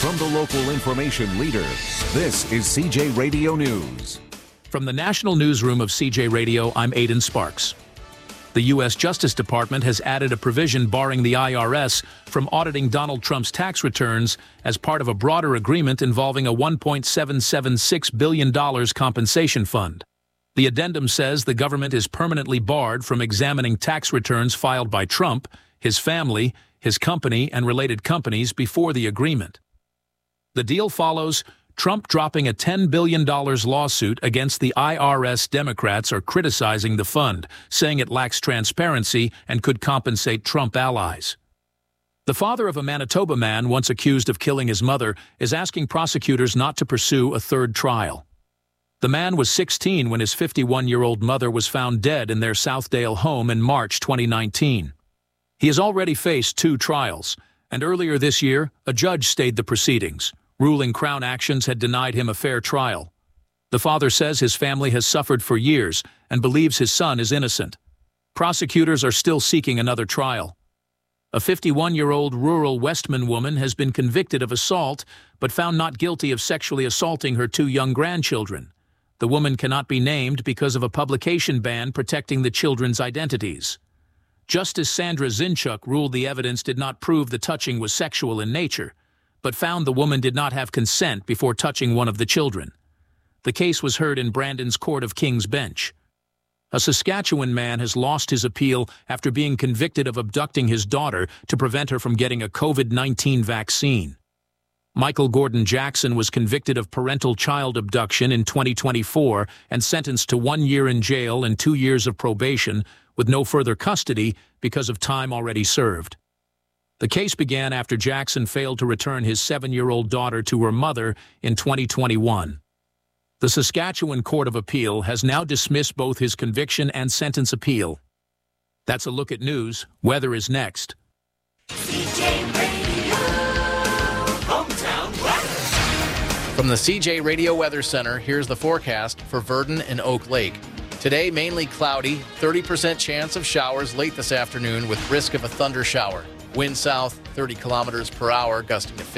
from the local information leader. This is CJ Radio News. From the National Newsroom of CJ Radio, I'm Aidan Sparks. The U.S. Justice Department has added a provision barring the IRS from auditing Donald Trump's tax returns as part of a broader agreement involving a $1.776 billion compensation fund. The addendum says the government is permanently barred from examining tax returns filed by Trump, his family, his company, and related companies before the agreement. The deal follows Trump dropping a $10 billion lawsuit against the IRS. Democrats are criticizing the fund, saying it lacks transparency and could compensate Trump allies. The father of a Manitoba man once accused of killing his mother is asking prosecutors not to pursue a third trial. The man was 16 when his 51-year-old mother was found dead in their Southdale home in March 2019. He has already faced 2 trials, and earlier this year, a judge stayed the proceedings, ruling Crown Actions had denied him a fair trial. The father says his family has suffered for years and believes his son is innocent. Prosecutors are still seeking another trial. A 51-year-old rural Westman woman has been convicted of assault but found not guilty of sexually assaulting her 2 young grandchildren. The woman cannot be named because of a publication ban protecting the children's identities. Justice Sandra Zinchuk ruled the evidence did not prove the touching was sexual in nature, but found the woman did not have consent before touching one of the children. The case was heard in Brandon's Court of King's Bench. A Saskatchewan man has lost his appeal after being convicted of abducting his daughter to prevent her from getting a COVID-19 vaccine. Michael Gordon Jackson was convicted of parental child abduction in 2024 and sentenced to 1 year in jail and 2 years of probation with no further custody because of time already served. The case began after Jackson failed to return his 7-year-old daughter to her mother in 2021. The Saskatchewan Court of Appeal has now dismissed both his conviction and sentence appeal. That's a look at news. Weather is next. CJ Radio, hometown weather. From the CJ Radio Weather Center, here's the forecast for Virden and Oak Lake. Today, mainly cloudy, 30% chance of showers late this afternoon with risk of a thunder shower. Wind south, 30 kilometers per hour, gusting to 50.